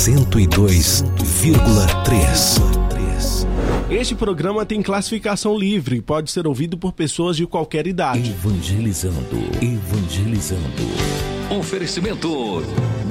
102,3. Este programa tem classificação livre e pode ser ouvido por pessoas de qualquer idade. Evangelizando. Oferecimento